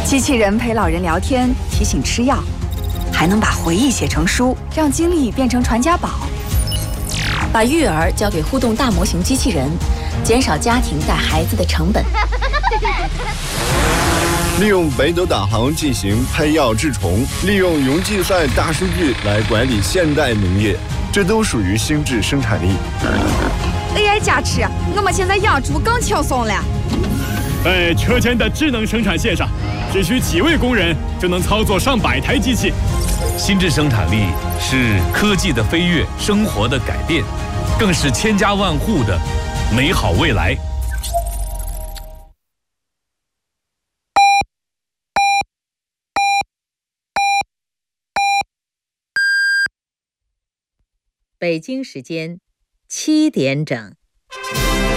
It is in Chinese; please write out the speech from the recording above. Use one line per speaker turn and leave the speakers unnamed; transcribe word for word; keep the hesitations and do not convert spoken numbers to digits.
机器人陪老人聊天，提醒吃药，还能把回忆写成书，让经历变成传家宝。把育儿交给互动大模型机器人，减少家庭带孩子的成本。
利用北斗导航进行配药治虫，利用云计算大数据来管理现代农业，这都属于心智生产力。
A I 加持，我们现在养猪更轻松了。
在车间的智能生产线上，只需几位工人就能操作上百台机器。
心智生产力是科技的飞跃，生活的改变，更是千家万户的美好未来。
北京时间七点整。